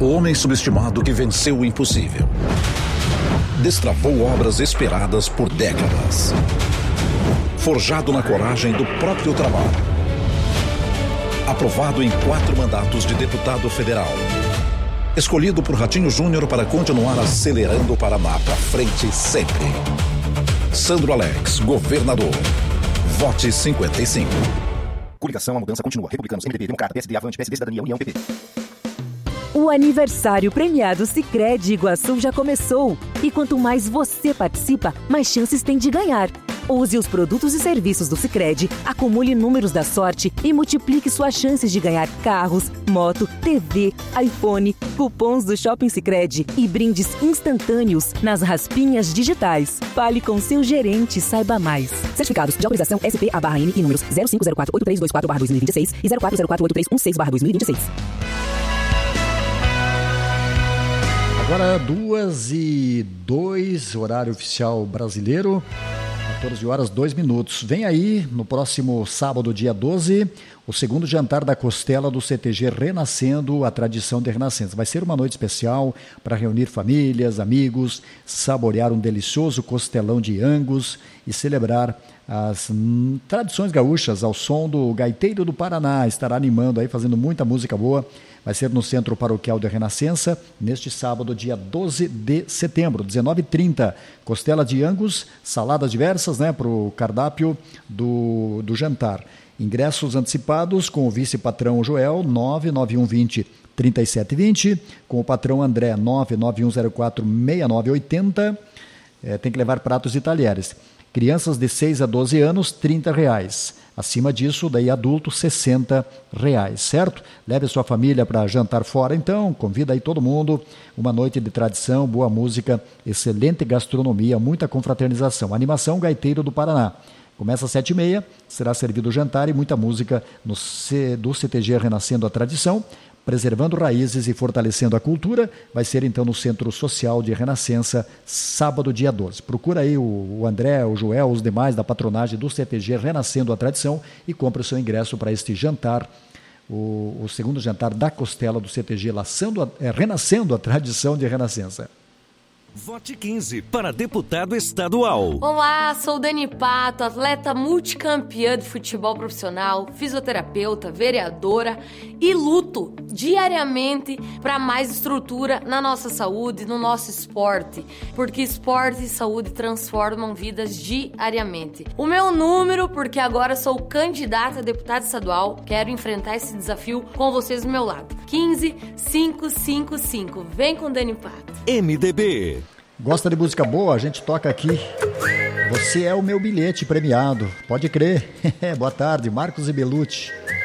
O homem subestimado que venceu o impossível. Destravou obras esperadas por décadas. Forjado na coragem do próprio trabalho. Aprovado em 4 mandatos de deputado federal. Escolhido por Ratinho Júnior para continuar acelerando o Paraná para frente sempre. Sandro Alex, governador. Vote 55. Coligação, a mudança continua. Republicanos, MDB, Democrata, PSD, Avante, PSD, Cidadania, União, PP. O aniversário premiado Sicredi Iguaçu já começou. E quanto mais você participa, mais chances tem de ganhar. Use os produtos e serviços do Sicredi, acumule números da sorte e multiplique suas chances de ganhar carros, moto, TV, iPhone, cupons do Shopping Sicredi e brindes instantâneos nas raspinhas digitais. Fale com seu gerente e saiba mais. Certificados de autorização SP/N e números 05048324/2026 e 04048316/2026. Agora 2:02, horário oficial brasileiro, 14h02. Vem aí, no próximo sábado, dia 12, o segundo jantar da costela do CTG Renascendo, a tradição de Renascença. Vai ser uma noite especial para reunir famílias, amigos, saborear um delicioso costelão de Angus e celebrar as tradições gaúchas ao som do Gaiteiro do Paraná. Estará animando aí, fazendo muita música boa. Vai ser no Centro Paroquial de Renascença, neste sábado, dia 12 de setembro, 19h30. Costela de Angus, saladas diversas, para o cardápio do jantar. Ingressos antecipados com o vice-patrão Joel, 99120-3720, com o patrão André, 99104-6980. Tem que levar pratos e talheres. Crianças de 6 a 12 anos, R$30. Acima disso, daí adulto, R$60, certo? Leve a sua família para jantar fora, então, convida aí todo mundo. Uma noite de tradição, boa música, excelente gastronomia, muita confraternização. Animação Gaiteiro do Paraná. Começa às 7h30, será servido o jantar e muita música do CTG Renascendo a Tradição, preservando raízes e fortalecendo a cultura. Vai ser então no Centro Social de Renascença, sábado, dia 12. Procura aí o André, o Joel, os demais da patronagem do CTG Renascendo a Tradição e compre o seu ingresso para este jantar, o segundo jantar da costela do CTG Renascendo a Tradição de Renascença. Vote 15 para deputado estadual. Olá, sou Dani Pato, atleta multicampeã de futebol profissional, fisioterapeuta, vereadora e luto diariamente para mais estrutura na nossa saúde, no nosso esporte, porque esporte e saúde transformam vidas diariamente. O meu número, porque agora sou candidata a deputada estadual, quero enfrentar esse desafio com vocês do meu lado. 15555. Vem com Dani Pato. MDB. Gosta de música boa? A gente toca aqui. Você é o meu bilhete premiado. Pode crer. Boa tarde, Marcos e Belucci.